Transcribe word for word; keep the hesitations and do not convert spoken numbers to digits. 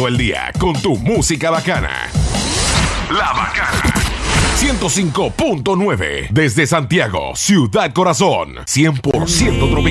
todo el día con tu música bacana. La Bacana. ciento cinco punto nueve desde Santiago, Ciudad Corazón. cien por ciento tropical.